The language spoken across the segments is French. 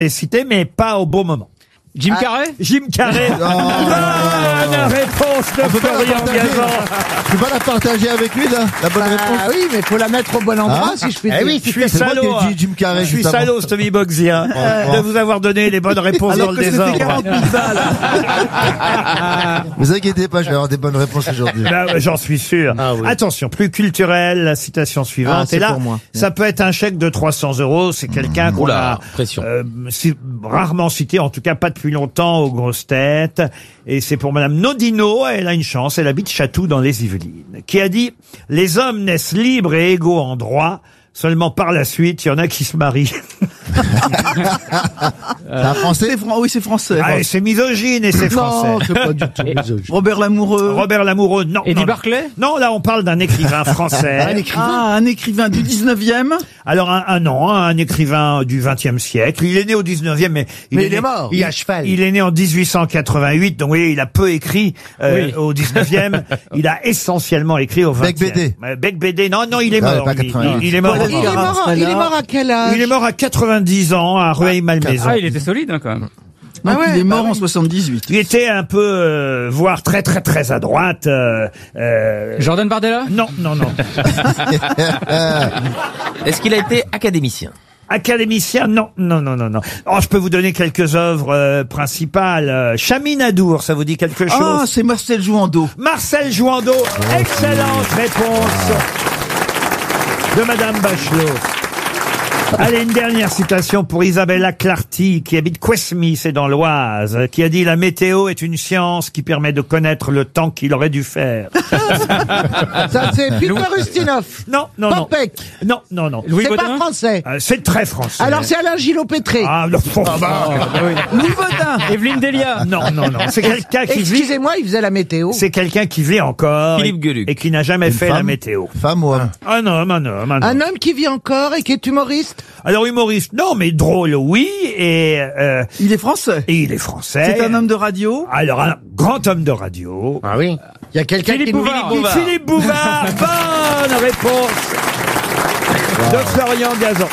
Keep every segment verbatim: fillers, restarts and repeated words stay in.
est cité, mais pas au bon moment. Jim Ah. Carrey Jim Carrey. Oh. Bonne réponse de On peut pas la Florian partager. Gazan. Tu peux pas la partager avec lui, là, la bonne réponse? Ah oui, mais faut la mettre au bon endroit, Hein si je puis Eh dire. oui, Je suis c'est moi salaud. qui ai dit Jim Carrey Je suis juste avant. salaud, Stevie Bugsy, hein, Oh. de vous avoir donné les bonnes réponses Alors dans le que c'était désordre. quarante mille balles. Vous inquiétez pas, je vais avoir des bonnes réponses aujourd'hui. Bah, ouais, j'en suis sûr. Ah oui. Attention, plus culturel, la citation suivante. Ah, c'est Et là, pour moi. ça peut être un chèque de trois cents euros. C'est quelqu'un qu'on Oula, a pression. euh, si- rarement cité, en tout cas pas depuis longtemps, aux grosses têtes. Et c'est pour Madame Nodino. Elle a une chance. Elle habite Chatou dans les Yvelines, qui a dit « Les hommes naissent libres et égaux en droit. Seulement par la suite, il y en a qui se marient. » C'est un français? C'est fran- oui, c'est français. Ah, et c'est misogyne et c'est français. Non, c'est pas du tout misogyne. Robert Lamoureux. Robert Lamoureux, non. Eddie non, non. Barclay Non, là, on parle d'un écrivain français. Un écrivain? Ah, un écrivain du dix-neuvième. Alors, un, un non, un écrivain du vingtième siècle. Il est né au dix-neuvième, mais il Mais est, il est né- mort, Il, il est à cheval. il est né en dix-huit cent quatre-vingt-huit, donc vous voyez, il a peu écrit euh, Oui. au dix-neuvième. Il a essentiellement écrit au vingtième. Bec Bédé. Euh, Bec Bédé, non, non, il est Ah, mort. pas lui. quatre-vingt-huit. Il, il est mort. Paul Il est Alcaraz, mort, il est mort à quel âge? Il est mort à quatre-vingt-dix ans à Rueil-Malmaison. Ah, il était solide, hein, quand même. Donc, Ah ouais, il est bah mort oui. en soixante-dix-huit. Il était un peu, euh, voire très très très à droite. Euh, euh, Jordan Bardella non, non, non. Est-ce qu'il a été académicien? Académicien, non, non, non, non, non. Oh, je peux vous donner quelques œuvres euh, principales. Euh, Chami Nadour, ça vous dit quelque chose? Ah, c'est Marcel Jouandeau. Marcel Jouandeau, excellente réponse de Madame Bachelot. Allez, une dernière citation pour Isabella Clarty, qui habite Couesmy, c'est dans l'Oise, qui a dit « La météo est une science qui permet de connaître le temps qu'il aurait dû faire. Ça, c'est Peter Ustinov. » Non, non, non. Popek. Non, non, non. Louis C'est Baudin pas français. Euh, c'est très français. Alors, c'est Alain Gillot-Pétré. Ah, non, Louis Baudin. Evelyne Delia non, non, non. C'est quelqu'un qui vit... Excusez-moi, il faisait la météo. C'est quelqu'un qui vit encore Philippe et, Gueluc. et qui n'a jamais Une fait la femme météo. Femme ou homme? Ah non, non, non, non. Un homme qui vit encore et qui est humoriste. Alors humoriste, non, mais drôle, oui, et, euh, Il est français. et il est français. C'est un homme de radio. Alors un grand homme de radio. Ah oui. Il y a quelqu'un Philippe qui nous Bouvard. dit- Bouvard. Philippe Bouvard, bonne réponse de Florian Gazan.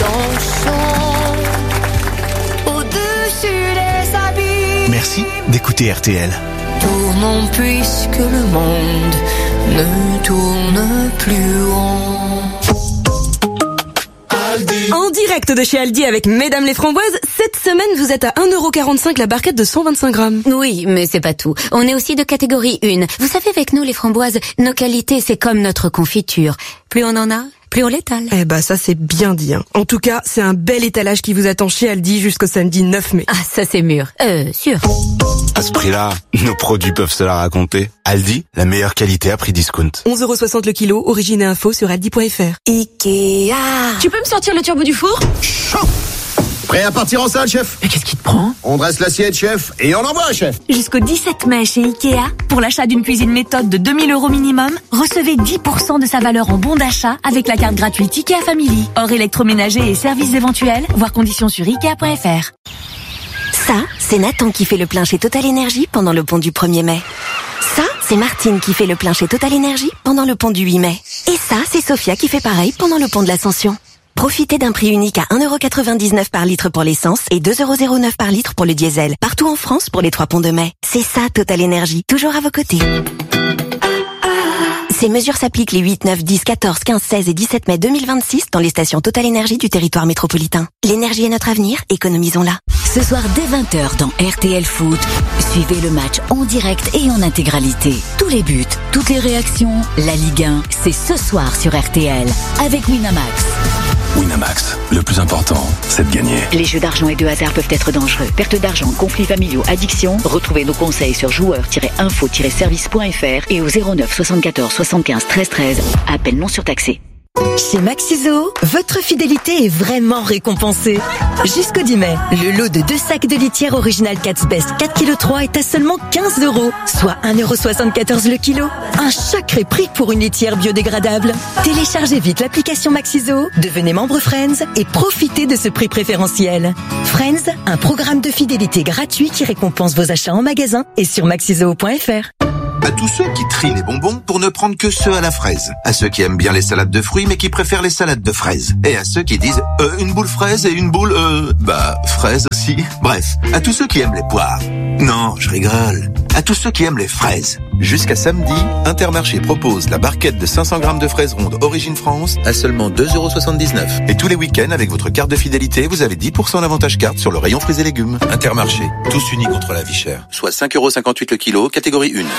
Au-dessus des abysses. Merci d'écouter R T L. Tournons puisque le monde ne tourne plus rond. En direct de chez Aldi avec Mesdames les Framboises, cette semaine vous êtes à un euro quarante-cinq la barquette de cent vingt-cinq grammes. Oui, mais c'est pas tout. On est aussi de catégorie un. Vous savez, avec nous, les framboises, nos qualités, c'est comme notre confiture. Plus on en a, plus on l'étale. Eh bah ça c'est bien dit. Hein. En tout cas, c'est un bel étalage qui vous attend chez Aldi jusqu'au samedi neuf mai. Ah, ça c'est mûr. Euh, sûr. À ce prix-là, nos produits peuvent se la raconter. Aldi, la meilleure qualité à prix discount. onze euros soixante le kilo, origine et info sur aldi point fr. Ikea. Tu peux me sortir le turbo du four? Prêt à partir en salle, chef? Mais qu'est-ce qui te prend? On dresse l'assiette, chef, et on envoie, chef. Jusqu'au dix-sept mai chez Ikea, pour l'achat d'une cuisine méthode de deux mille euros minimum, recevez dix pour cent de sa valeur en bon d'achat avec la carte gratuite Ikea Family. Hors électroménager et services éventuels, voir conditions sur ikea point fr. Ça, c'est Nathan qui fait le plein chez Total Énergie pendant le pont du premier mai. Ça, c'est Martine qui fait le plein chez Total Énergie pendant le pont du huit mai. Et ça, c'est Sophia qui fait pareil pendant le pont de l'Ascension. Profitez d'un prix unique à un euro quatre-vingt-dix-neuf par litre pour l'essence et deux euros zéro neuf par litre pour le diesel. Partout en France pour les trois ponts de mai. C'est ça, Total Énergie. Toujours à vos côtés. Ces mesures s'appliquent les huit, neuf, dix, quatorze, quinze, seize et dix-sept mai deux mille vingt-six dans les stations Total Énergie du territoire métropolitain. L'énergie est notre avenir, économisons-la. Ce soir dès vingt heures dans R T L Foot, suivez le match en direct et en intégralité. Tous les buts, toutes les réactions, la Ligue un, c'est ce soir sur R T L avec Winamax. Winamax, le plus important, c'est de gagner. Les jeux d'argent et de hasard peuvent être dangereux. Perte d'argent, conflits familiaux, addiction. Retrouvez nos conseils sur joueurs tiret info tiret service point fr et au zéro neuf soixante-quatorze soixante-quinze treize treize. Appel non surtaxé. Chez Maxiso, votre fidélité est vraiment récompensée. Jusqu'au dix mai, le lot de deux sacs de litière original Cat's Best quatre virgule trois kilos est à seulement quinze euros, soit un euro soixante-quatorze le kilo. Un sacré prix pour une litière biodégradable. Téléchargez vite l'application Maxiso, devenez membre Friends et profitez de ce prix préférentiel. Friends, un programme de fidélité gratuit qui récompense vos achats en magasin et sur maxiso point fr. À tous ceux qui trient les bonbons pour ne prendre que ceux à la fraise. À ceux qui aiment bien les salades de fruits mais qui préfèrent les salades de fraises. Et à ceux qui disent euh, une boule fraise et une boule euh bah fraise aussi. Bref, à tous ceux qui aiment les poires. Non, je rigole. À tous ceux qui aiment les fraises. Jusqu'à samedi, Intermarché propose la barquette de cinq cents grammes de fraises rondes Origine France à seulement deux euros soixante-dix-neuf. Et tous les week-ends, avec votre carte de fidélité, vous avez dix pour cent d'avantage carte sur le rayon fruits et légumes. Intermarché, tous unis contre la vie chère. Soit cinq euros cinquante-huit le kilo, catégorie un.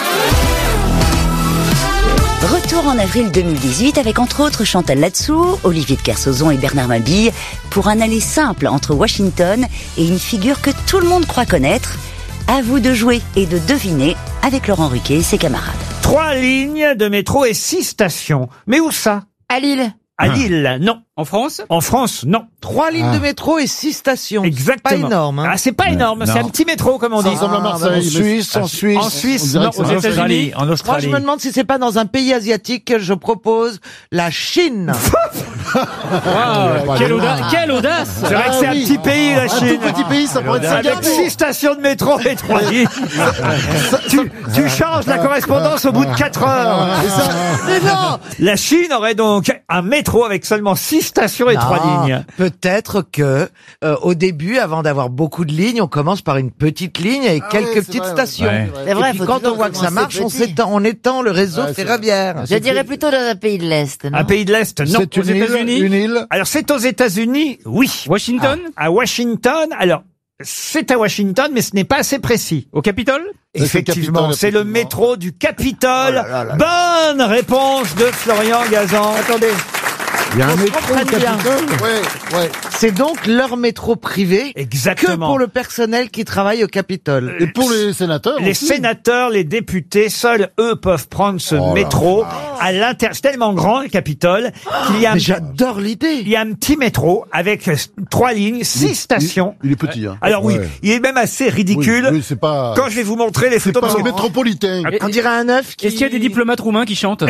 Retour en avril deux mille dix-huit avec entre autres Chantal Latsou, Olivier de Kersauzon et Bernard Mabille pour un aller simple entre Washington et une figure que tout le monde croit connaître. À vous de jouer et de deviner avec Laurent Ruquier et ses camarades. Trois lignes de métro et six stations. Mais où ça? À Lille. À Lille, non. En France? En France, non. Trois lignes Ah. de métro et six stations. Exactement. Pas énorme. Hein. Ah, c'est pas énorme, c'est un petit métro, comme on Ça dit. ressemble à Marseille, En Suisse, en Suisse. En Suisse, non, aux États-Unis. Moi, je me demande si c'est pas dans un pays asiatique que je propose la Chine. Wow, quelle audace, quelle audace. C'est vrai que c'est un petit pays, la Chine. Un tout petit pays, ça pourrait être Avec Singapour. six stations de métro et trois lignes. tu, tu changes la correspondance au bout de quatre heures. Mais non. La Chine aurait donc un métro avec seulement six stations et Non, trois lignes. Peut-être que euh, au début, avant d'avoir beaucoup de lignes, on commence par une petite ligne et quelques ouais, c'est petites vrai, ouais. stations. Ouais. C'est vrai, et puis faut quand toujours on voit que ça commencer marche, on, petit. s'étend, on étend le réseau Ouais, c'est ferroviaire. Je dirais plutôt dans un pays de l'Est. Un pays de l'Est, non. C'est une Aux île, États-Unis une île. Alors c'est aux États-Unis, oui. Washington? À Washington, alors c'est à Washington, mais ce n'est pas assez précis. Au Capitole? Effectivement, Capitole, c'est le effectivement. métro du Capitole. Oh là là là Bonne réponse de Florian Gazan. Attendez, Il y a un On se métro au comprenne bien. Capitole. Ouais, ouais. c'est donc leur métro privé Exactement. que pour le personnel qui travaille au Capitole. Et pour les sénateurs Les aussi. sénateurs, les députés, seuls eux peuvent prendre ce Oh là métro à l'intérieur. C'est tellement grand le Capitole qu'il y a un, Mais j'adore il l'idée. y a un petit métro avec euh, trois lignes, six stations. Il est petit, hein. Alors oui, Ouais. il est même assez ridicule. Oui, oui, c'est pas. Quand je vais vous montrer les C'est photos, pas parce un que- métropolitain. On dirait un œuf qui... Est-ce qu'il y a des diplomates roumains qui chantent?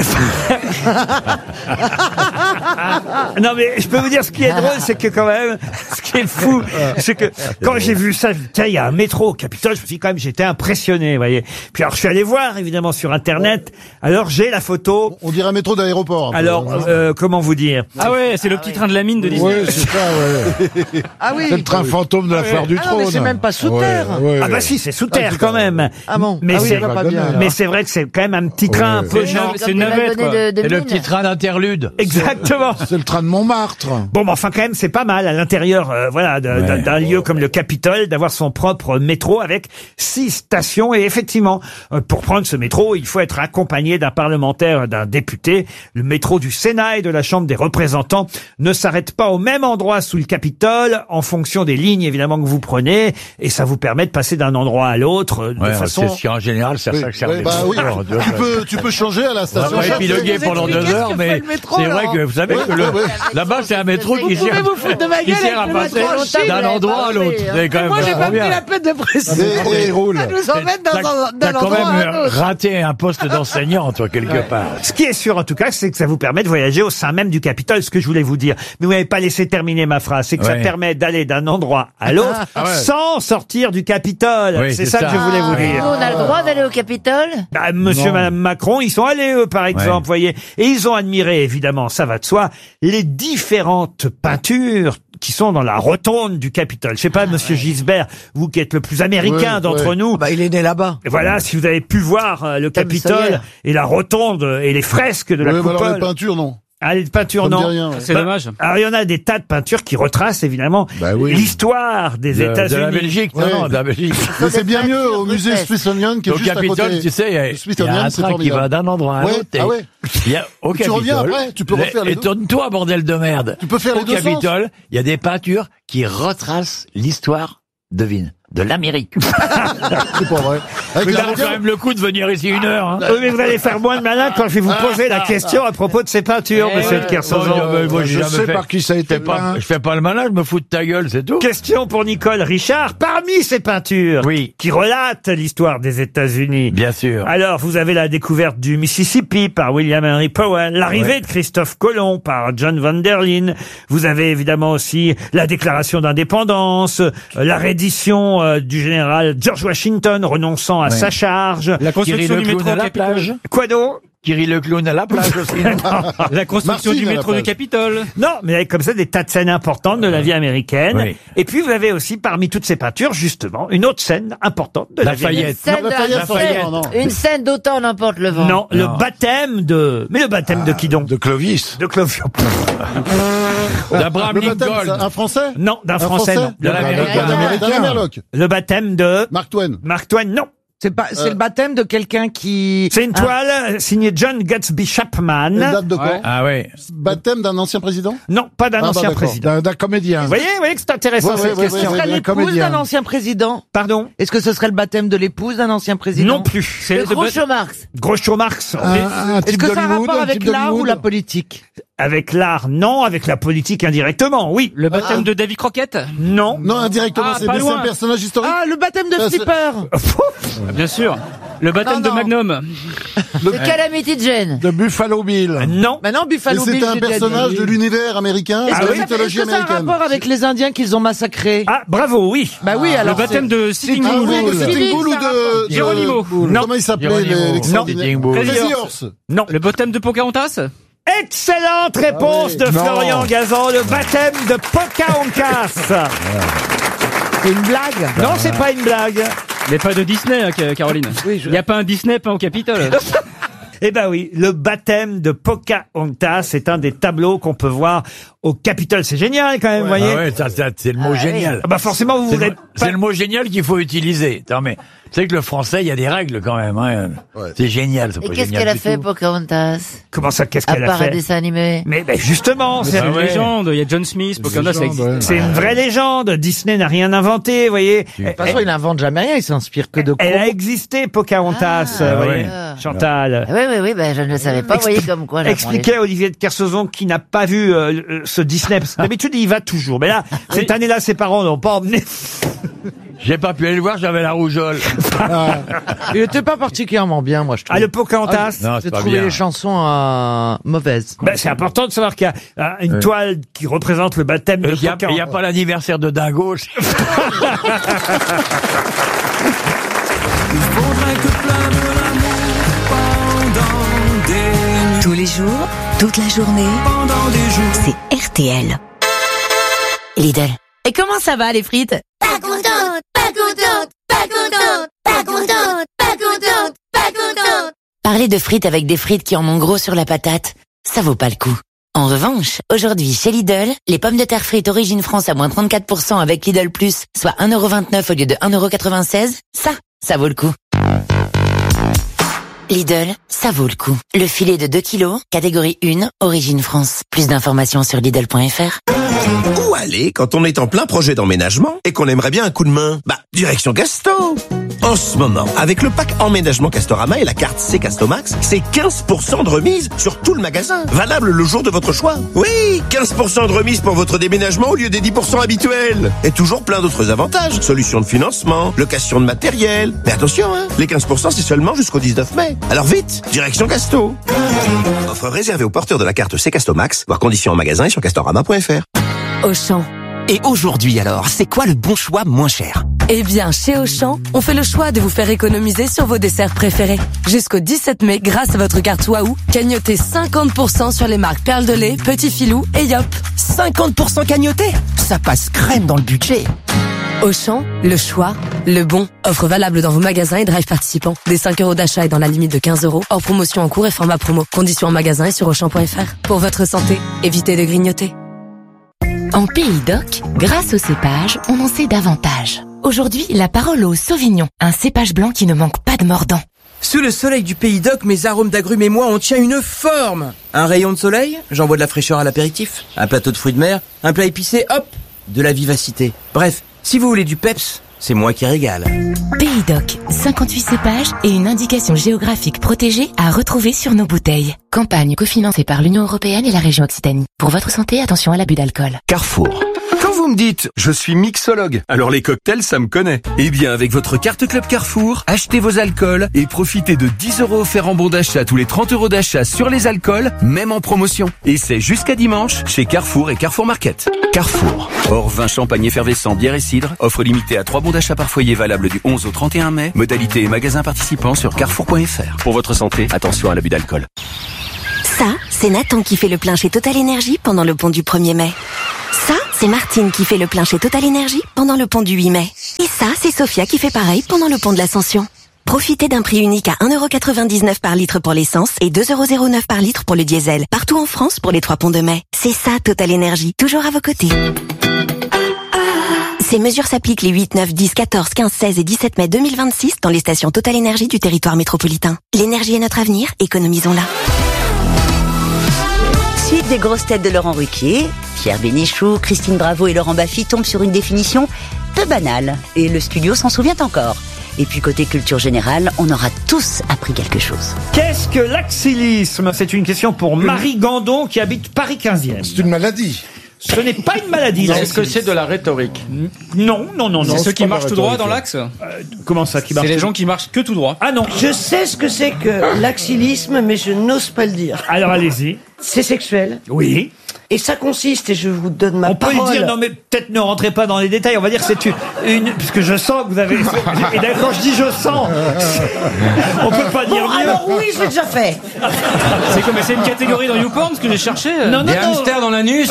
Non mais je peux vous dire ce qui est drôle, c'est que quand même, ce qui est fou, c'est que quand j'ai vu ça, je me dis, tiens, il y a un métro au Capitole, je me suis dit, quand même, j'étais impressionné, vous voyez. Puis alors je suis allé voir évidemment sur internet. Alors j'ai la photo. On dirait un métro d'aéroport. un peu. Alors euh, comment vous dire? Ah ouais, c'est le petit train de la mine de Disney. Oui, c'est ça, ouais. Ah oui. C'est le train fantôme de la foire du Ah non, trône. mais c'est même pas sous Ouais, terre. ouais, Ah ouais. bah si, c'est sous terre quand même. Ah bon. Mais Ah oui, c'est ça va pas bien, mais c'est vrai que c'est quand même un petit train un peu C'est genre. une- c'est une navette, quoi. De, de Et le mine. petit train d'interlude. Exactement. C'est le train de Montmartre. Bon, mais enfin, quand même, c'est pas mal à l'intérieur, euh, voilà, de- d'un d'un lieu comme le Capitole, d'avoir son propre métro avec six stations. Et effectivement, euh, pour prendre ce métro, il faut être accompagné d'un parlementaire, d'un député. Le métro du Sénat et de la Chambre des représentants ne s'arrête pas au même endroit sous le Capitole, en fonction des lignes, évidemment, que vous prenez. Et ça vous permet de passer d'un endroit à l'autre euh, de Ouais, façon... c'est ce qui, en général, c'est à Oui, ça que servent ouais, les bah oui. transports, tu vois. Tu peux, tu peux changer à la On station. va chaque- épiloguer vous pendant deux expliquer ce heures, que mais fait le métro, c'est vrai Laurent. que vous savez Ouais, que le, ouais, ouais. là-bas, c'est un métro qui Vous sert, pouvez vous foutre de ma qui gueule sert à avec le passer métro en Chine, d'un vous endroit à l'avez l'autre. pas C'est quand même Moi, j'ai pas vachement pris bien. la peine de préciser. Et- et roule. Ça nous emmène dans un, T'as d'un t'as quand endroit à un même autre. raté un poste d'enseignant, toi, quelque part. Ce qui est sûr, en tout cas, c'est que ça vous permet de voyager au sein même du Capitole, ce que je voulais vous dire. Mais vous m'avez pas laissé terminer ma phrase. C'est que ça Ouais. permet d'aller d'un endroit à l'autre Ah ouais. sans sortir du Capitole. Oui, c'est c'est ça, ça. que je voulais vous Ah, nous, dire. on a le droit d'aller au Capitole? Bah, monsieur Non. et madame Macron, ils sont allés, eux, par exemple, voyez. Et ils ont admiré, évidemment, ça va de soi, les différentes peintures qui sont dans la rotonde du Capitole. Je sais pas, monsieur Gisbert, vous qui êtes le plus américain Ouais, d'entre ouais. nous. Bah, il est né là-bas. Et voilà, si vous avez pu voir euh, le Tom Capitole Sawyer. et la rotonde et les fresques de la Ouais, mais alors coupole. les peintures, non. Ah, les peintures, Ça me dit non. rien, ouais. C'est Bah, dommage. Alors, il y en a des tas de peintures qui retracent, évidemment, Bah oui. l'histoire des De, de États-Unis. la Belgique, non, Ouais. non, de la Belgique. Mais c'est bien mieux au de musée fête. Smithsonian qui est Au juste à Capitole, côté. tu sais, il y a, Le il y Smithsonian, a un c'est train qui formidable. va d'un endroit à Ouais, l'autre. et ah ouais. Il y a, au Tu Capitole. reviens après, tu peux refaire les deux. Étonne-toi, bordel de merde. Tu peux faire Au les deux sens. Capitole, il y a des peintures qui retracent l'histoire, devine, de l'Amérique. C'est pas vrai. Avec Mais la ça vaut quand regarde- même le coup de venir ici une heure, hein. Oui, mais vous allez faire moins de malin quand je vais vous poser la question à propos de ces peintures, Eh monsieur ouais. de Kersauzon. Bon, euh, moi, j'ai Je jamais sais fait- par qui ça a été je fais pas- peint. Je fais pas le malin, je me fous de ta gueule, c'est tout. Question pour Nicole Richard. Parmi ces peintures Oui. qui relatent l'histoire des États-Unis, Bien sûr. alors, vous avez la découverte du Mississippi par William Henry Powell, l'arrivée Ouais. de Christophe Colomb par John Van der Linde. Vous avez évidemment aussi la déclaration d'indépendance, euh, la reddition euh, du général George Washington renonçant à Ouais. sa charge. La construction du métro à la Capitole. plage. Quoi d'autre? Kiri le clown à la plage aussi. La construction Martine du à la métro de plage. Capitole. Non, mais avec comme ça des tas de scènes importantes de la vie américaine. Oui. Et puis vous avez aussi parmi toutes ces peintures, justement, une autre scène importante de la vie américaine. Non, Scène de- Lafayette, scène- non, non. Une scène d'autant n'importe le vent. Non, le baptême de... Mais le baptême de qui donc? De Clovis. De Clovis. D'Abraham Le baptême, c'est Lincoln. un Français? Non, d'un Un Français, non. De l'Américain. D'un Américain. D'un Merloc. Le baptême de... Mark Twain. Mark Twain, non. C'est pas, c'est Euh. le baptême de quelqu'un qui. C'est une Ah. toile euh, signée John Gatsby Chapman. Elle date de quand? Ah ouais. Baptême d'un ancien président? Non, pas d'un Ah, bah, ancien d'accord. président. D'un d'un comédien. Vous voyez, vous voyez que c'est intéressant Ouais, cette ouais, ouais, question. Ce ouais, serait ouais, l'épouse comédien. d'un ancien président. Pardon? Est-ce que ce serait le baptème de l'épouse d'un ancien président? Non plus. C'est Le le gros baptême- Marx. Groucho Marx. Un, un Est-ce type que ça a un d'Hollywood, rapport un avec type l'art ou d'Hollywood. la politique? Avec l'art, non. Avec la politique, indirectement, oui. Le baptême de Davy Crockett. Non. Non, indirectement, Ah, c'est pas mais c'est loin. un personnage historique. Ah, le baptême de Ah, c'est- Flipper. Bien sûr. Le baptême Non, de non. Magnum. De Calamity Jane. De Buffalo Bill. Non. Maintenant, Et Buffalo Bill, c'était un j'ai déjà personnage dit. de l'univers américain, Est-ce de que la ça- est-ce mythologie que ça a un américaine. rapport avec les Indiens qu'ils ont massacrés? Ah, bravo, oui. Bah oui, alors. Le baptême c'est- de Sitting Ah Bull. oui, de Sitting Bull ou de... de- Geronimo. Non. Comment il s'appelait, Geronimo. l'extraordinaire? Sitting Bull. Crazy Crazy Horse. Non. Le baptême de Pocahontas. Excellente réponse Ah de Non. Florian Gazan, le baptême de Pocahontas. C'est une blague. Non, c'est pas une blague. Mais pas de Disney, hein, Ca- Caroline. Oui, je- Il n'y a pas un Disney peint au Capitole. Eh ben oui, le baptême de Pocahontas, c'est un des tableaux qu'on peut voir au Capitole. C'est génial quand même, vous voyez. Ah ouais, ça, ça, c'est le mot Ah oui. génial. Ah bah forcément, vous C'est voulez le, pas... c'est le mot génial qu'il faut utiliser. Non mais, tu sais que le français, il y a des règles quand même. Hein. Ouais. C'est génial. C'est Et pas qu'est-ce génial qu'elle a du fait, tout. Pocahontas? Comment ça, qu'est-ce À qu'elle a part un fait? dessin animé. Mais ben justement, c'est C'est une ouais. légende. Il y a John Smith, Pocahontas, ça légende, existe. ouais. c'est une vraie légende. Disney n'a rien inventé, vous voyez. De toute façon, il invente jamais rien, il s'inspire que de Elle a quoi. existé, Pocahontas, Ah, vous ouais. voyez, Chantal. Ah oui, oui, oui, ben je ne le savais pas. Vous voyez comme quoi j'apprends les Expliquez à Olivier de Kersauzon qui n'a pas vu euh, euh, ce Disney. Parce que d'habitude, il y va toujours. Mais là, cette année-là, ses parents n'ont pas emmené. J'ai pas pu aller le voir, j'avais la rougeole. Il était pas particulièrement bien, moi, je trouve. Ah, le Pocahontas. Non, J'ai c'est pas trouvé bien. les chansons euh, mauvaises. Ben, c'est important de savoir qu'il y a euh, une Ouais. toile qui représente le baptême de Il y a, il y a Pocahontas. pas l'anniversaire de Dingo. Tous les jours, toute la journée, c'est R T L. Lidl. Et comment ça va, les frites? Pas contente, pas contente, pas contente, pas contente, pas contente, pas contente. Parler de frites avec des frites qui en ont gros sur la patate, ça vaut pas le coup. En revanche, aujourd'hui chez Lidl, les pommes de terre frites Origine France à moins trente-quatre pour cent avec Lidl Plus, soit un euro vingt-neuf au lieu de un euro quatre-vingt-seize, ça, ça vaut le coup. Lidl, ça vaut le coup. Le filet de deux kilos, catégorie un, Origine France. Plus d'informations sur Lidl point F R. Où aller quand on est en plein projet d'emménagement et qu'on aimerait bien un coup de main? Bah, direction Casto. En ce moment, avec le pack emménagement Castorama et la carte C Castomax, c'est quinze pour cent de remise sur tout le magasin. Valable le jour de votre choix. Oui, quinze pour cent de remise pour votre déménagement au lieu des dix pour cent habituels. Et toujours plein d'autres avantages. Solutions de financement, location de matériel. Mais attention, hein, les quinze pour cent c'est seulement jusqu'au dix-neuf mai. Alors vite, direction Casto. Offre réservée aux porteurs de la carte C Castomax, voir conditions en magasin et sur castorama point F R. Auchan. Et aujourd'hui alors, c'est quoi le bon choix moins cher? Eh bien, chez Auchan, on fait le choix de vous faire économiser sur vos desserts préférés. Jusqu'au dix-sept mai, grâce à votre carte Waouh, cagnotez cinquante pour cent sur les marques Perle de lait, Petit Filou et Yop. cinquante pour cent cagnoté? Ça passe crème dans le budget. Auchan, le choix, le bon. Offre valable dans vos magasins et drive participants. Des cinq euros d'achat et dans la limite de quinze euros. Hors promotion en cours et format promo. Conditions en magasin et sur auchan point F R. Pour votre santé, évitez de grignoter. En Pays d'Oc, grâce au cépage, on en sait davantage. Aujourd'hui, la parole au Sauvignon, un cépage blanc qui ne manque pas de mordant. Sous le soleil du Pays d'Oc, mes arômes d'agrumes et moi, on tient une forme. Un rayon de soleil, j'envoie de la fraîcheur à l'apéritif. Un plateau de fruits de mer, un plat épicé, hop, de la vivacité. Bref, si vous voulez du peps, c'est moi qui régale. Pays d'Oc, cinquante-huit cépages et une indication géographique protégée à retrouver sur nos bouteilles. Campagne cofinancée par l'Union Européenne et la région Occitanie. Pour votre santé, attention à l'abus d'alcool. Carrefour. Quand vous me dites « je suis mixologue », alors les cocktails, ça me connaît. Eh bien, avec votre carte Club Carrefour, achetez vos alcools et profitez de dix euros offerts en bon d'achat tous les trente euros d'achat sur les alcools, même en promotion. Et c'est jusqu'à dimanche chez Carrefour et Carrefour Market. Carrefour. Hors vin, champagne effervescent, bière et cidre. Offre limitée à trois bons d'achat par foyer valable du onze au trente et un mai. Modalité et magasins participants sur carrefour point f r. Pour votre santé, attention à l'abus d'alcool. Ça, c'est Nathan qui fait le plein chez Total Énergie pendant le pont du premier mai. Ça, c'est Martine qui fait le plein chez Total Énergie pendant le pont du huit mai. Et ça, c'est Sophia qui fait pareil pendant le pont de l'Ascension. Profitez d'un prix unique à un euro quatre-vingt-dix-neuf par litre pour l'essence et deux euros zéro neuf par litre pour le diesel. Partout en France pour les trois ponts de mai. C'est ça, Total Énergie. Toujours à vos côtés. Ces mesures s'appliquent les huit, neuf, dix, quatorze, quinze, seize et dix-sept mai deux mille vingt-six dans les stations Total Énergie du territoire métropolitain. L'énergie est notre avenir, économisons-la. Suite des grosses têtes de Laurent Ruquier, Pierre Bénichou, Christine Bravo et Laurent Baffy tombent sur une définition peu banale. Et le studio s'en souvient encore. Et puis côté culture générale, on aura tous appris quelque chose. Qu'est-ce que l'axillisme? C'est une question pour Marie Gandon qui habite Paris quinzième. C'est une maladie. Ce n'est pas une maladie. Est-ce que c'est de la rhétorique? Non, non, non, non. C'est ceux qui pas marchent la tout droit rhétorique. dans l'axe? Euh, comment ça qui marche? C'est les gens qui marchent que tout droit. Ah non. Je sais ce que c'est que l'axillisme, mais je n'ose pas le dire. Alors allez-y. C'est sexuel. Oui. Et ça consiste, et je vous donne ma On peut parole. le dire, non mais peut-être ne rentrez pas dans les détails, on va dire que c'est une, une... Puisque je sens que vous avez... Et d'ailleurs quand je dis je sens, on peut pas dire Bon, mieux. alors oui, je l'ai déjà fait. C'est comme, c'est une catégorie dans YouPorn, ce que j'ai cherché. Non, non, Des non. hamsters dans l'anus.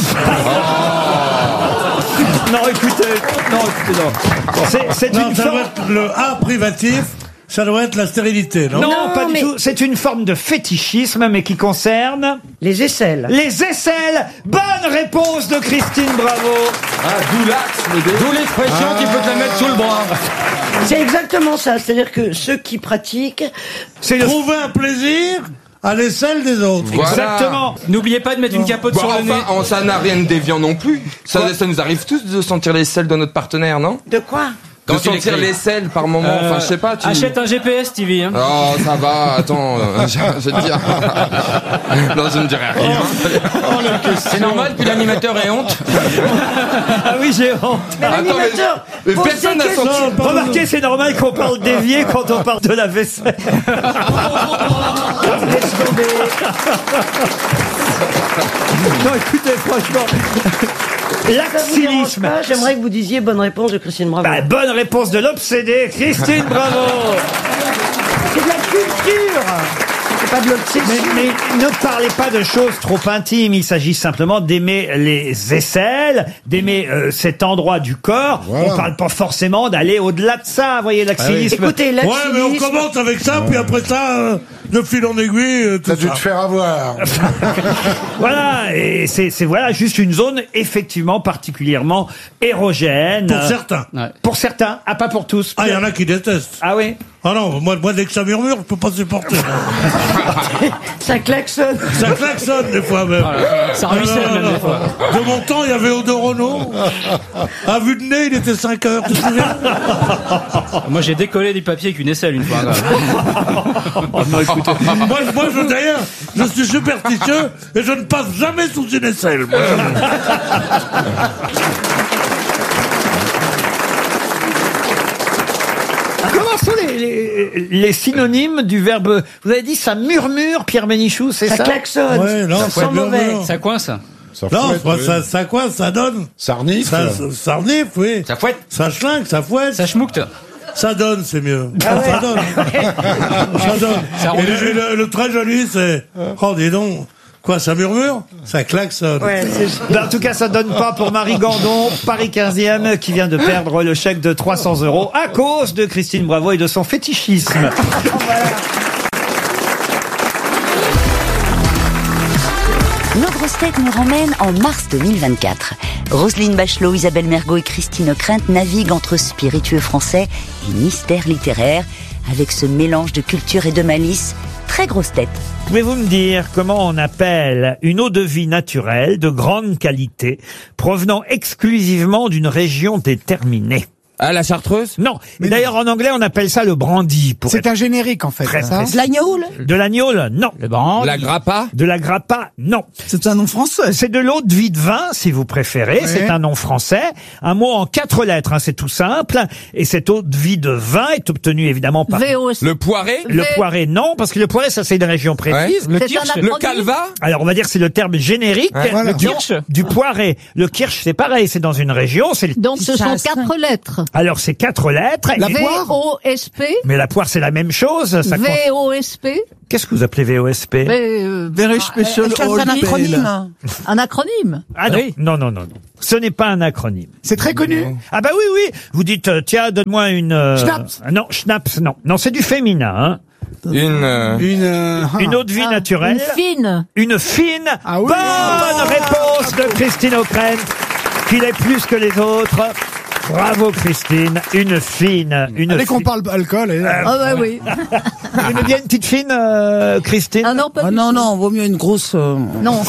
Non écoutez, non écoutez, non. C'est, c'est Non, une ça forme... doit être le A privatif, ça doit être la stérilité, non? Non, Non, pas mais- du tout. C'est une forme de fétichisme, mais qui concerne Les aisselles. les aisselles. Bonne réponse de Christine Bravo. Ah, d'où l'axe, d'où l'expression qui peut te la mettre sous le bras. C'est exactement ça. C'est-à-dire que ceux qui pratiquent... C'est le... Trouver un plaisir à l'aisselle des autres. Exactement. N'oubliez pas de mettre une capote Bon, sur le nez. enfin, on- ça n'a rien de déviant non plus. Ça, ça nous arrive tous de sentir les selles de notre partenaire, non? De quoi? De Quand il sentir écrit. les selles par moment. Euh, Enfin, je sais pas. Tu... Achète un G P S, Stevie. Hein. Oh, ça va. Attends, euh, je, je vais te dire. Non, je ne dirai rien. C'est normal, puis l'animateur ait honte. Ah oui, j'ai honte. Mais Attends, l'animateur mais pose personne des n'a questions. senti. Remarquez, c'est normal qu'on parle d'évier quand on parle de la vaisselle. Laisse tomber. Non, écoutez, franchement, Ça vous dérange l'axillisme. pas? J'aimerais que vous disiez bonne réponse de Christine Bravo. Bah, bonne réponse de l'obsédé, Christine Bravo. C'est de la culture. C'est pas de Mais, l'obsession. mais ne parlez pas de choses trop intimes. Il s'agit simplement d'aimer les aisselles, d'aimer euh, cet endroit du corps. Voilà. On parle pas forcément d'aller au-delà de ça. Vous voyez, l'axillisme. Écoutez, Ouais, mais on l'axillisme... commence avec ça, puis après ça, euh, de fil en aiguille, euh, tout T'as dû ça. te faire avoir. Voilà, et c'est c'est voilà juste une zone effectivement particulièrement érogène. Pour certains. Ouais. Pour certains, ah pas pour tous. Ah, il y en a qui détestent. Ah oui. Ah non, moi, moi dès que ça murmure, je peux pas supporter. Ça klaxonne. Ça klaxonne des fois même. Ça ruisselle Ah, non, même non, des fois. non. De mon temps, il y avait Odo Renault. À vue de nez, il était cinq heures, tu te souviens? Moi, j'ai décollé du papier avec une aisselle une fois. moi, moi, je, d'ailleurs, je suis superstitieux et je ne passe jamais sous une aisselle. Moi, jamais. Comment sont les, les, les synonymes du verbe? Vous avez dit ça murmure, Pierre Bénichou, c'est ça? Ça klaxonne. Ouais, non, ça c'est sent mauvais. murmure. Ça coince. Ça Non, fouette, moi, oui. ça, ça quoi, ça donne. Ça renifle. Ça, ça, ça renifle, oui. Ça fouette. Ça schlingue, ça fouette. Ça schmoucte. Ça donne, c'est mieux. Ah ouais. Ça donne. Ça donne. Ça rend Et du le, jus. et le- le très joli, c'est... Oh, dis donc. Quoi, ça murmure? Ça klaxonne. Ouais, c'est... Ben, en tout cas, ça donne pas pour Marie Gandon, Paris quinzième, qui vient de perdre le chèque de trois cents euros à cause de Christine Bravo et de son fétichisme. Nos grosses têtes nous ramènent en mars deux mille vingt-quatre. Roselyne Bachelot, Isabelle Mergo et Christine Ockrent naviguent entre spiritueux français et mystère littéraire avec ce mélange de culture et de malice. Très grosse tête. Pouvez-vous me dire comment on appelle une eau de vie naturelle de grande qualité provenant exclusivement d'une région déterminée? Ah, la Chartreuse? Non. Et d'ailleurs, en anglais, on appelle ça le brandy. C'est un générique, en fait. Très ça. précis. De l'agneau? De l'agneau, non. Le brandy. La grappa? De la grappa, non. C'est un nom français. C'est de l'eau de vie de vin, si vous préférez. Ouais. C'est un nom français. Un mot en quatre lettres, hein, c'est tout simple. Et cette eau de vie de vin est obtenue évidemment par... V O C. Le poiré? Le poiré, non, parce que le poiré, ça c'est une région précise. Ouais. Le C'est kirsch? un Le acronyme? calva? Alors on va dire que c'est le terme générique Ouais, voilà. du, Kirsch. du poiré. Le kirsch, c'est pareil, c'est dans une région. C'est le- Donc ce sont quatre lettres. Alors, c'est quatre lettres. La et- V O S P Mais la poire, c'est la même chose. Ça compte- V O S P Qu'est-ce que vous appelez V O S P? Very Special C'est un Old acronyme. Pale. Un acronyme. Ah non, non, non, non, non. Ce n'est pas un acronyme. C'est très connu. Ah bah oui, oui. Vous dites, euh, tiens, donne-moi une... euh, Schnaps. Non, Schnaps, non. Non, c'est du féminin, hein. Une. euh, Une, euh, Une eau de vie naturelle. Une fine. Une fine. Ah oui. Bonne réponse de Christine O'Krent, qu'il est plus que les autres. Bravo Christine. Une fine. Une Dès qu'on fi- parle alcool, elle est là. Ah bah oui. Vous aimez bien une petite fine, euh, Christine? Ah non, pas Ah du non, tout. non, vaut mieux une grosse... euh, Non.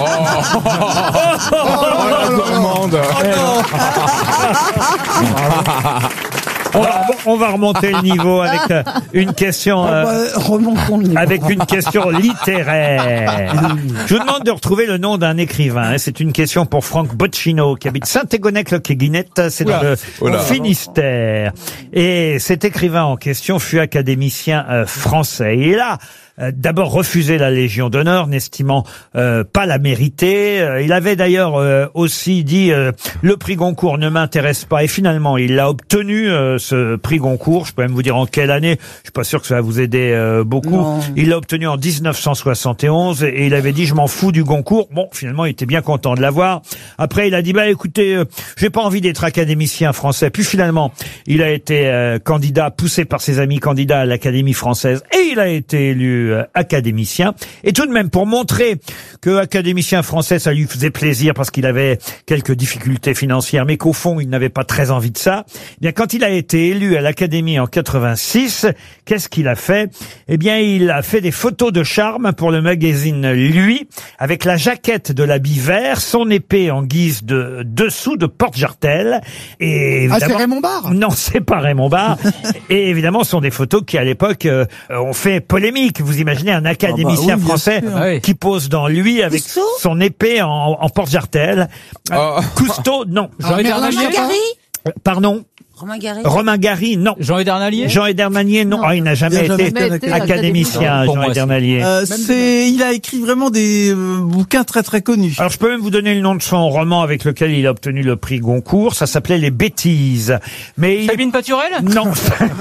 On va, on va remonter le niveau avec euh, une question, euh, bah, remontons le niveau. avec une question littéraire. Je vous demande de retrouver le nom d'un écrivain. hein. C'est une question pour Franck Bocchino, qui habite Saint-Égonec-le-Quéguinette, c'est dans le Oula. Finistère. Et cet écrivain en question fut académicien euh, français. Et là, euh, d'abord refusé la Légion d'honneur, n'estimant euh, pas la mériter. Euh, il avait d'ailleurs euh, aussi dit euh, le prix Goncourt ne m'intéresse pas, et finalement il l'a obtenu, euh, ce prix Goncourt. Je peux même vous dire en quelle année. Je suis pas sûr que ça va vous aider euh, beaucoup. Non. Il l'a obtenu en dix-neuf cent soixante et onze, et il avait dit je m'en fous du Goncourt. Bon, finalement il était bien content de l'avoir. Après il a dit bah écoutez, euh, j'ai pas envie d'être académicien français. Puis finalement il a été euh, candidat, poussé par ses amis candidats à l'Académie française, et il a été élu euh, académicien. Et tout de même, pour montrer que académicien français, ça lui faisait plaisir parce qu'il avait quelques difficultés financières, mais qu'au fond, il n'avait pas très envie de ça, eh bien, quand il a été élu à l'Académie en quatre-vingt-six, qu'est-ce qu'il a fait? Eh bien, il a fait des photos de charme pour le magazine Lui, avec la jaquette de l'habit vert, son épée en guise de dessous de porte-jartel. Et Ah, c'est évidemment- Raymond Barre? Non, c'est pas Raymond Barre. Et évidemment, ce sont des photos qui, à l'époque, euh, ont fait polémique. Vous imaginez un académicien Ah bah oui, bien français sûr. Ah oui. qui pose dans Lui avec Cousteau son épée en, en porte-jartel. Euh, Oh. Cousteau, non. Jean Ah, Merlin Edernalier. Chapin. Euh, Pardon. Romain Gary. Romain Gary, non. Jean Edernalier. Jean Edernalier, non. Non. Ah, il n'a jamais, Il a jamais été, été été académicien, Pour Jean moi, Edernalier. Euh, c'est, il a écrit vraiment des euh, bouquins très très connus. Alors, je peux même vous donner le nom de son roman avec lequel il a obtenu le prix Goncourt. Ça s'appelait Les Bêtises. Mais il est- Sabine Paturel. Non,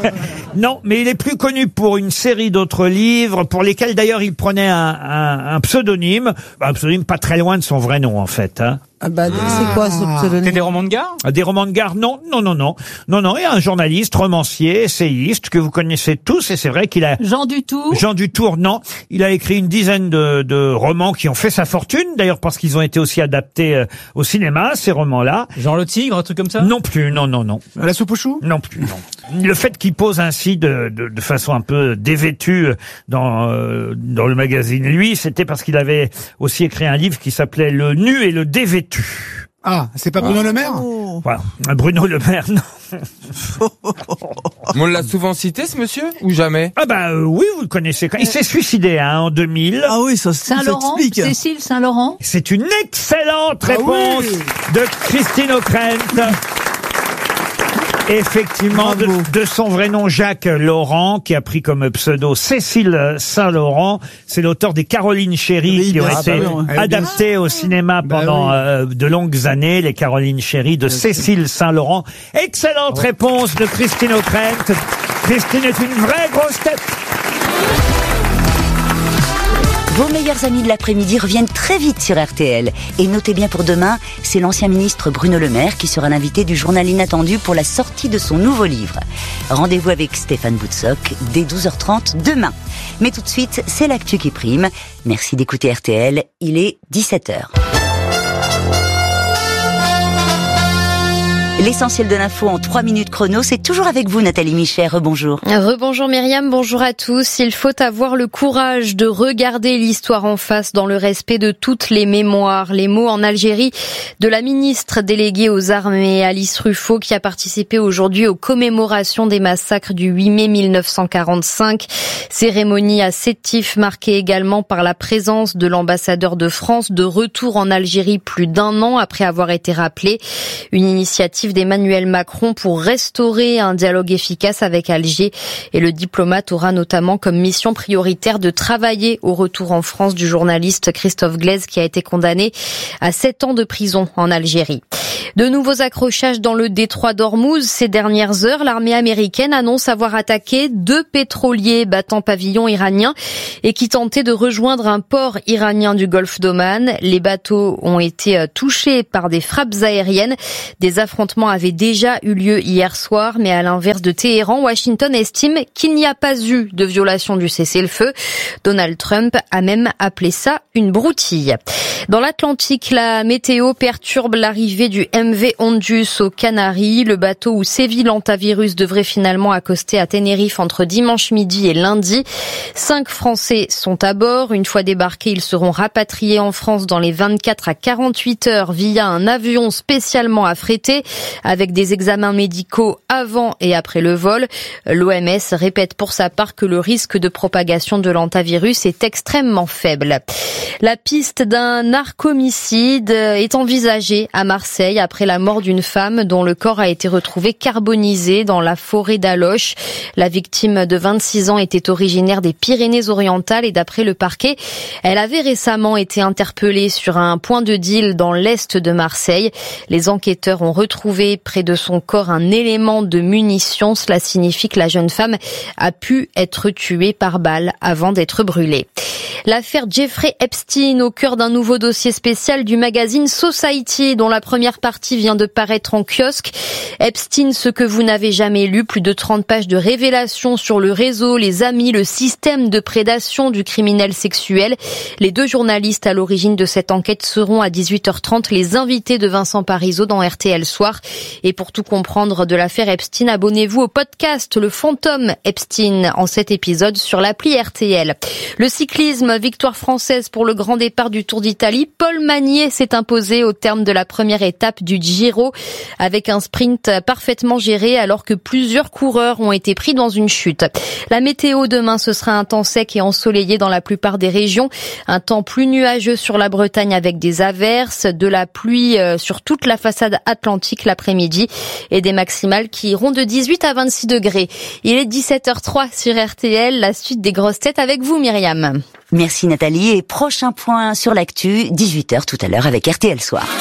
non, mais il est plus connu pour une série d'autres livres, pour lesquels d'ailleurs il prenait un, un, un pseudonyme, un pseudonyme pas très loin de son vrai nom en fait. Hein. Ah bah, c'est quoi ce C'était pseudonyme? des romans de gare. Des romans de gare, non, non, non, non, non, non. Et un journaliste, romancier, essayiste que vous connaissez tous, et c'est vrai qu'il a. Jean Dutour. Jean Dutour, non. Il a écrit une dizaine de, de romans qui ont fait sa fortune, d'ailleurs parce qu'ils ont été aussi adaptés euh, au cinéma, ces romans-là. Jean le Tigre, un truc comme ça. Non plus, non, non, non. La soupe aux choux? Non plus, non. Le fait qu'il pose ainsi de, de, de façon un peu dévêtue dans, euh, dans le magazine Lui, c'était parce qu'il avait aussi écrit un livre qui s'appelait Le nu et le dévêtu. Ah, c'est pas Bruno Le Maire? Voilà. Bruno Le Maire, non. On l'a souvent cité, ce monsieur, ou jamais? Ah bah euh, oui, vous le connaissez. Il s'est suicidé hein, en deux mille. Ah oui, ça, ça Saint-Laurent. explique. Cécile Saint-Laurent. C'est une excellente réponse oui. de Christine O'Krent. Effectivement, de, Bravo. de son vrai nom Jacques Laurent, qui a pris comme pseudo Cécile Saint-Laurent. C'est l'auteur des Carolines Chéri Oui, qui ont bien été sûr. adaptées au cinéma Bah pendant oui. euh, de longues années. Les Carolines Chéri de Cécile Saint-Laurent. Excellente réponse de Christine O'Krent. Christine est une vraie grosse tête. Vos meilleurs amis de l'après-midi reviennent très vite sur R T L. Et notez bien pour demain, c'est l'ancien ministre Bruno Le Maire qui sera l'invité du journal Inattendu pour la sortie de son nouveau livre. Rendez-vous avec Stéphane Boutsock dès douze heures trente demain. Mais tout de suite, c'est l'actu qui prime. Merci d'écouter R T L, il est dix-sept heures. L'essentiel de l'info en trois minutes chrono, c'est toujours avec vous Nathalie Michet, rebonjour. Rebonjour Myriam, bonjour à tous. Il faut avoir le courage de regarder l'histoire en face dans le respect de toutes les mémoires. Les mots en Algérie de la ministre déléguée aux armées Alice Ruffo qui a participé aujourd'hui aux commémorations des massacres du huit mai mille neuf cent quarante-cinq. Cérémonie à Sétif marquée également par la présence de l'ambassadeur de France de retour en Algérie plus d'un an après avoir été rappelé. Une initiative d'Emmanuel Macron pour restaurer un dialogue efficace avec Alger, et le diplomate aura notamment comme mission prioritaire de travailler au retour en France du journaliste Christophe Glaise qui a été condamné à sept ans de prison en Algérie. De nouveaux accrochages dans le détroit d'Ormuz ces dernières heures. L'armée américaine annonce avoir attaqué deux pétroliers battant pavillon iranien et qui tentaient de rejoindre un port iranien du golfe d'Oman. Les bateaux ont été touchés par des frappes aériennes. Des affrontements avaient déjà eu lieu hier soir, mais à l'inverse de Téhéran, Washington estime qu'il n'y a pas eu de violation du cessez-le-feu. Donald Trump a même appelé ça une broutille. Dans l'Atlantique, la météo perturbe l'arrivée du M V Ondus aux Canaries. Le bateau où sévit l'hantavirus devrait finalement accoster à Tenerife entre dimanche midi et lundi. Cinq Français sont à bord. Une fois débarqués, ils seront rapatriés en France dans les vingt-quatre à quarante-huit heures via un avion spécialement affrété avec des examens médicaux avant et après le vol. L'O M S répète pour sa part que le risque de propagation de l'hantavirus est extrêmement faible. La piste d'un narcomicide est envisagée à Marseille après la mort d'une femme dont le corps a été retrouvé carbonisé dans la forêt d'Aloche. La victime de vingt-six ans était originaire des Pyrénées-Orientales et d'après le parquet, elle avait récemment été interpellée sur un point de deal dans l'est de Marseille. Les enquêteurs ont retrouvé près de son corps un élément de munition. Cela signifie que la jeune femme a pu être tuée par balle avant d'être brûlée. L'affaire Jeffrey Epstein au cœur d'un nouveau dossier spécial du magazine Society dont la première partie vient de paraître en kiosque. Epstein, ce que vous n'avez jamais lu, plus de trente pages de révélations sur le réseau, les amis, le système de prédation du criminel sexuel. Les deux journalistes à l'origine de cette enquête seront à dix-huit heures trente les invités de Vincent Parisot dans R T L Soir. Et pour tout comprendre de l'affaire Epstein, abonnez-vous au podcast Le Fantôme Epstein en cet épisode sur l'appli R T L. Le cyclisme, victoire française pour le grand départ du Tour d'Italie. Paul Magnier s'est imposé au terme de la première étape du Giro avec un sprint parfaitement géré alors que plusieurs coureurs ont été pris dans une chute. La météo demain, ce sera un temps sec et ensoleillé dans la plupart des régions. Un temps plus nuageux sur la Bretagne avec des averses, de la pluie sur toute la façade atlantique l'après-midi et des maximales qui iront de dix-huit à vingt-six degrés. Il est dix-sept heures trois sur R T L, la suite des grosses têtes avec vous Myriam. Merci Nathalie et prochain point sur l'actu, dix-huit heures tout à l'heure avec R T L Soir.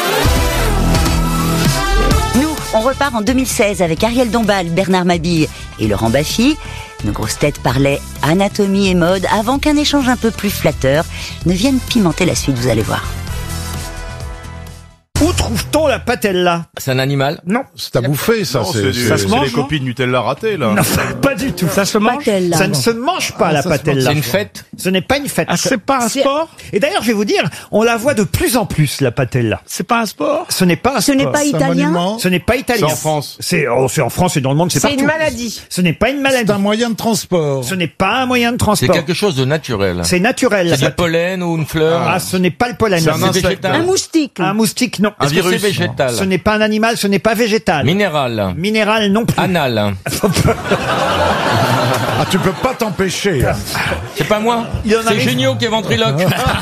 Nous, on repart en deux mille seize avec Ariel Dombal, Bernard Mabille et Laurent Baffy. Nos grosses têtes parlaient anatomie et mode avant qu'un échange un peu plus flatteur ne vienne pimenter la suite, vous allez voir. Où trouve-t-on la patella? C'est un animal? Non. C'est à bouffer, ça. Non, c'est c'est du- ça se c'est mange, les copies de Nutella ratées, là. Non, pas du tout. Ça se mange? Patella. Ça ne se mange pas, la ça se mange. patella. C'est une fête? Ce n'est pas une fête. Ah, c'est pas un C'est- sport? Et d'ailleurs, je vais vous dire, on la voit de plus en plus, la patella. C'est pas un sport? Ce n'est pas un Ce n'est sport. pas C'est un italien. monument. Ce n'est pas italien. C'est en France. C'est oh, c'est en France et dans le monde, c'est C'est partout. une maladie. Ce n'est pas une C'est maladie. un moyen de transport. Ce n'est pas un moyen de C'est transport. quelque chose de naturel. C'est naturel. la C'est du patella. pollen ou une fleur? Ah, ce n'est pas le pollen. C'est un C'est insecte. végétal. Un moustique. Un moustique, non. Un Est-ce que virus. c'est végétal. Ce n'est pas un animal, ce n'est pas végétal. Minéral. Minéral non plus. Anal. Ah, tu peux pas t'empêcher. hein. C'est pas moi. Il en C'est arrive- Géniaux qui est ventriloque.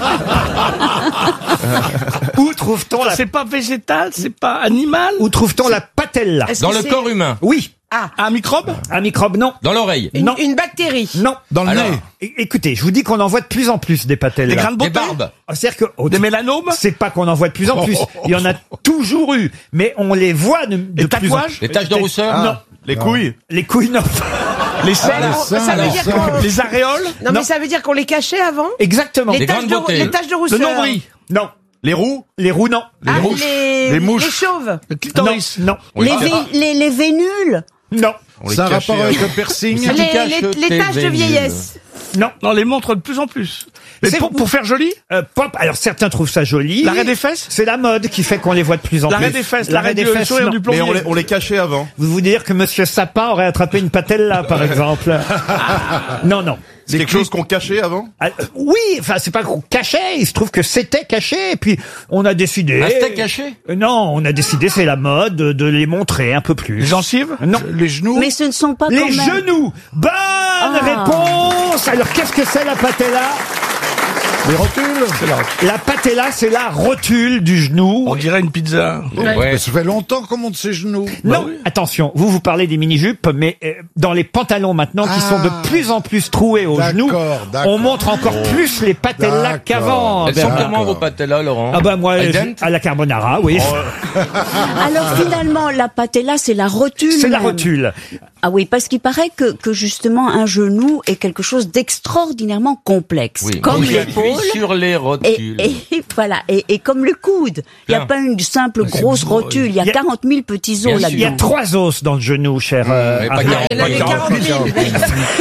Où trouve-t-on la C'est pas végétal, c'est pas animal? Où trouve-t-on la patella? Est-ce Dans que le c'est corps humain. Oui. Ah, Un microbe? Un microbe, non. Dans l'oreille. une, Non. une bactérie. Non. Dans le Alors, nez. É- Écoutez, je vous dis qu'on en voit de plus en plus des patellas. Des grains de Des beauté? barbes. Ah, C'est-à-dire que oh, Des mélanomes? c'est pas qu'on en voit de plus en plus. Il y en a toujours eu, mais on les voit de, de Les plus en tatouages? plus. Les taches de rousseur? Non. Les couilles. Les couilles, non. Les seins? Mais alors, seins, ça veut les dire seins. qu'on... Les aréoles? Non, Non. mais ça veut dire qu'on les cachait avant. Exactement. Les Des taches grandes de, beautés. les taches de Le rousseur. nombril? Non. Les roues. Les roues, non. Ah, Les mouches. les, Les mouches. les chauves. Le clitoris? Non. Oui. Les, Ah, vé- les, les vénules. Non. On les C'est un cachait, rapport avec hein. le piercing. C'est- Les, caches les, les tes taches de vénules. vieillesse. Non. Non, les montres de plus en plus. Mais C'est- pour, pour faire joli? Euh, pop. Alors certains trouvent ça joli. L'arrêt des fesses? C'est la mode qui fait qu'on les voit de plus en L'arrêt plus. des fesses, l'arrêt du sourire non. du Mais plombier. on les, on les cachait avant. Vous vous dire que Monsieur Sapin aurait attrapé une patella, par exemple. Non, non. C'est quelque chose qu'on cachait avant. Ah, euh, oui, enfin c'est pas qu'on cachait, il se trouve que c'était caché, et puis on a décidé... Un steak caché? Euh, Non, on a décidé, c'est la mode, de, de les montrer un peu plus. Les gencives? Non. Les genoux. Mais ce ne sont pas Les quand même... genoux. Bonne Ah. réponse. Alors qu'est-ce que c'est la patella? Les rotules C'est la rotule. La patella, c'est la rotule du genou. On dirait une pizza. Ouais. Mais ça fait longtemps qu'on monte ses genoux. Non, Bah oui. attention, vous vous parlez des mini-jupes, mais euh, dans les pantalons maintenant qui Ah. sont de plus en plus troués aux D'accord, genoux, d'accord. on montre encore Oh. plus les patellas D'accord. qu'avant. Elles sont Bernard. comment vos patellas, Laurent? Ah bah moi, Al je- dente à la carbonara, oui. Alors finalement, la patella, c'est la rotule. C'est la même. rotule. Ah oui, parce qu'il paraît que, que justement un genou est quelque chose d'extraordinairement complexe. Oui. Comme Donc, j'appuie l'épaule. sur les Et, rotules. et voilà, et, et comme le coude. Il n'y a Bien. pas une simple grosse rotule, il y a Il y a- quarante mille petits os Bien Il y a là-dedans. trois os dans le genou, cher. euh, Mais pas Ariel. quarante, Il y en pas avait quarante. quarante mille.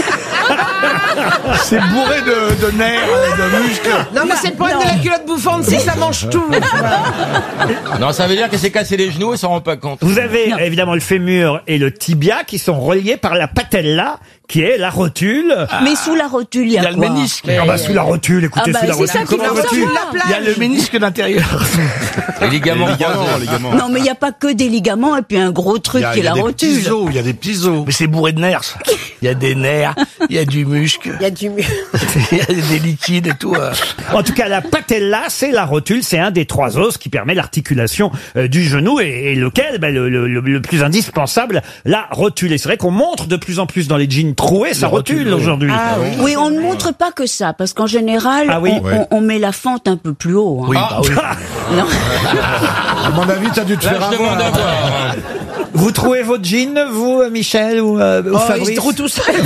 C'est bourré de, de nerfs et de muscles. Non, mais c'est le problème de la culotte bouffante, c'est que ça mange tout. Non, ça veut dire qu'elle s'est cassé les genoux et s'en rend pas compte. Vous avez Non. évidemment le fémur et le tibia qui sont reliés par la patella, qui est la rotule. Mais sous la rotule, il y a, Il y a le quoi ménisque. Ah bah sous la rotule, écoutez, Ah bah, sous la c'est rotule, ça qu'il comment faut veux-tu savoir. La Il y a le ménisque d'intérieur. Les ligaments Les ligaments, croisés. les ligaments. Non, mais il n'y a pas que des ligaments et puis un gros truc qui est la rotule. il y a des petits os. Mais c'est bourré de nerfs, ça. Il y a des nerfs, il y a du muscle, Il y a du mieux. il y a des liquides et tout. euh. En tout cas, la patella, c'est la rotule, c'est un des trois os qui permet l'articulation euh, du genou et, et lequel, ben, le, le, le, le plus indispensable, la rotule. Et c'est vrai qu'on montre de plus en plus dans les jeans troués sa rotule rotules, oui. aujourd'hui. Ah oui. Oui, on ne montre pas que ça, parce qu'en général, Ah oui. on, Ouais. on- on met la fente un peu plus haut. hein. Oui, bah oui. Non. À mon avis, t'as dû te Là, faire je demande à avoir. voir. hein. Vous trouvez votre jean, vous, euh, Michel ou, euh, ou Oh, il Fabrice se trouve tout seul.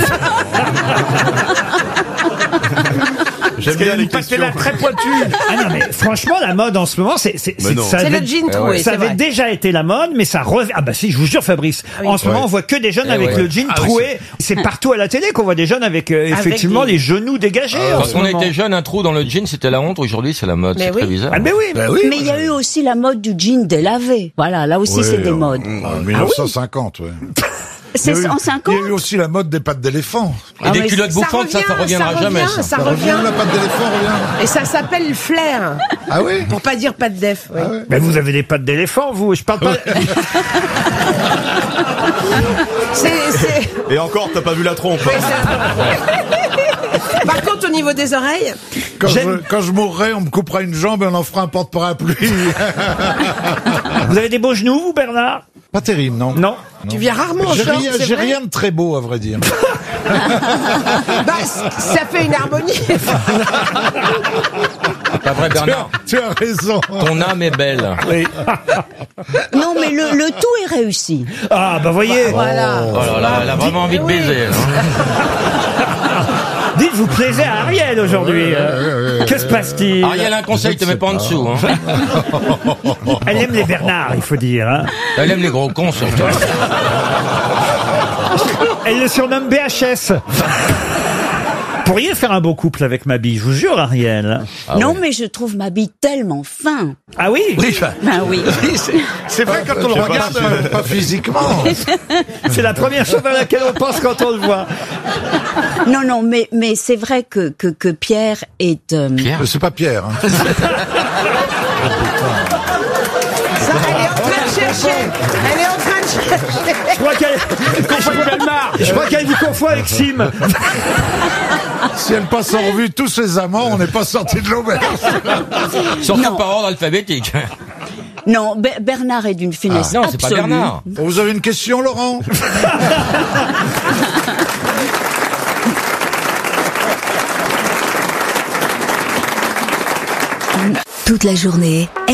J'aime bien les questions. patella très pointue. Ah non, mais franchement, la mode en ce moment, c'est, c'est, Mais c'est- non. ça C'est avait- le jean Eh troué, ouais. Ça c'est avait vrai. déjà été la mode, mais ça revient. Ah bah si, je vous jure, Fabrice. En ce moment, Ouais. on voit que des jeunes Eh avec ouais. le jean Ah oui, troué. C'est partout à la télé qu'on voit des jeunes avec euh, effectivement des- les genoux dégagés. en Quand ce on moment. était jeune, un trou dans le jean, c'était la honte. Aujourd'hui, c'est la mode. Mais C'est oui. très bizarre. Ah mais oui. Ben oui. Mais il y a eu aussi la mode du jean délavé. Voilà, là aussi Ouais, c'est des en- modes. En mille neuf cent cinquante, ouais. C'est Il y a eu- en cinquante. Il y a eu aussi la mode des pattes d'éléphant. Et Ah, des mais culottes Ça bouffantes, ça, ça revient, reviendra ça jamais. revient, Ça. ça Ça revient, revient. la patte d'éléphant revient. Et ça s'appelle le flair. Ah oui Pour pas dire pas de def. Oui. Ah ouais. Mais vous avez des pattes d'éléphant, vous. Je parle pas. C'est, c'est... Et encore, t'as pas vu la trompe. Par contre, au niveau des oreilles, Quand je, J'aime- quand je mourrai, on me coupera une jambe et on en fera un porte-parapluie. Vous avez des beaux genoux, vous, Bernard? Pas terrible, non. Non. tu viens rarement en J'ai short, rien, c'est j'ai vrai. rien de très beau, à vrai dire. Bah, c- ça fait une harmonie. Pas vrai, tu, as, Bernard. tu as raison. Ton âme est belle. Oui. Non, mais le, le tout est réussi. Ah bah voyez. Voilà. Oh là là, elle a vraiment envie de Oui. baiser. hein. Dites, vous plaisez à Ariel aujourd'hui. euh. Que se passe-t-il? Ariel, un conseil, te mets pas en dessous. Hein. Elle aime les Bernards, il faut dire. Hein. Elle aime les gros cons, surtout. Elle le surnomme B H S. Vous pourriez faire un beau couple avec ma bille, je vous jure, Ariel. non, mais je trouve ma bille tellement fin. Ah oui? Oui, bah, Ah oui. oui, c'est- c'est vrai quand on le Je sais pas regarde, si- euh, pas physiquement. C'est la première chose à laquelle on pense quand on le voit. Non, non, mais, mais c'est vrai que, que, que Pierre est... euh, Pierre Euh, C'est pas Pierre. Hein. Ça, elle est en train de chercher. Elle est en train de chercher. Je crois qu'elle, je crois qu'elle vous confond avec Sim. Si elle passe en revue tous ses amants, on n'est pas sorti de l'auberge. Surtout Non. par ordre alphabétique. Non, Be- Bernard est d'une finesse Non, c'est pas absolue. Bernard. Vous avez une question, Laurent? Toute la journée,